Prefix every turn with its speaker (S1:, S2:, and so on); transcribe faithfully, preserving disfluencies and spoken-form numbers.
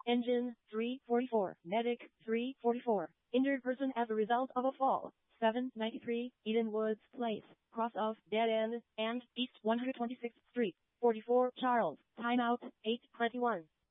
S1: Engine, three forty-four. Medic, three forty-four. Injured person as a result of a fall, seven ninety-three. Eden Woods Place, cross of Dead End and East one hundred twenty-sixth Street, forty-four. Charles, timeout, eight twenty-one.